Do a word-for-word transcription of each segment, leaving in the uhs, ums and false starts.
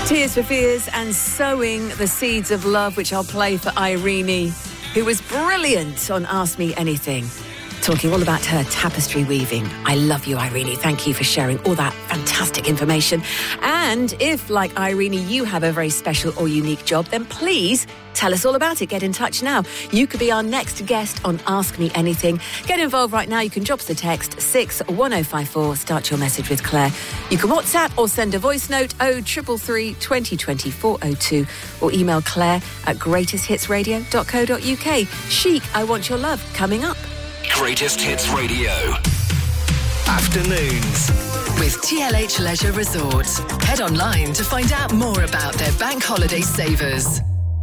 Tears for Fears and Sowing the Seeds of Love, which I'll play for Irene, who was brilliant on Ask Me Anything, talking all about her tapestry weaving. I love you, Irene. Thank you for sharing all that fantastic information. And if, like Irene, you have a very special or unique job, then please tell us all about it. Get in touch now. You could be our next guest on Ask Me Anything. Get involved right now. You can drop us a text, six one oh five four. Start your message with Claire. You can WhatsApp or send a voice note, oh three three three, two oh two four oh two, or email Claire at greatest hits radio dot co dot uk. Chic, I Want Your Love, coming up. Greatest Hits Radio. Afternoons. With T L H Leisure Resorts. Head online to find out more about their bank holiday savers.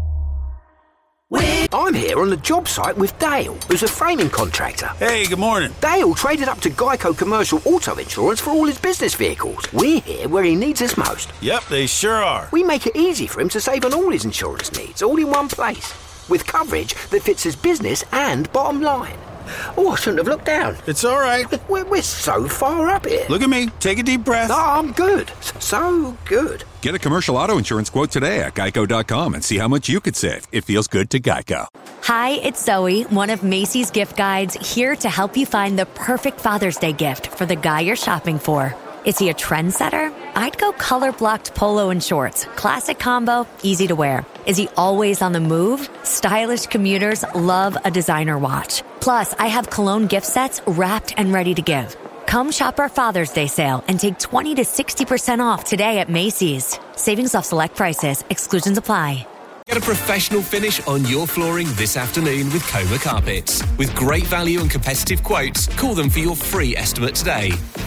I'm here on the job site with Dale, who's a framing contractor. Hey, good morning. Dale traded up to Geico Commercial Auto Insurance for all his business vehicles. We're here where he needs us most. Yep, they sure are. We make it easy for him to save on all his insurance needs, all in one place, with coverage that fits his business and bottom line. Oh, I shouldn't have looked down. It's all right. We're, we're so far up here. Look at me. Take a deep breath. Oh, I'm good. So good. Get a commercial auto insurance quote today at geico dot com and see how much you could save. It feels good to Geico. Hi, it's Zoe, one of Macy's gift guides, here to help you find the perfect Father's Day gift for the guy you're shopping for. Is he a trendsetter? I'd go color-blocked polo and shorts. Classic combo, easy to wear. Is he always on the move? Stylish commuters love a designer watch. Plus, I have cologne gift sets wrapped and ready to give. Come shop our Father's Day sale and take twenty to sixty percent off today at Macy's. Savings off select prices. Exclusions apply. Get a professional finish on your flooring this afternoon with Coma Carpets. With great value and competitive quotes, call them for your free estimate today.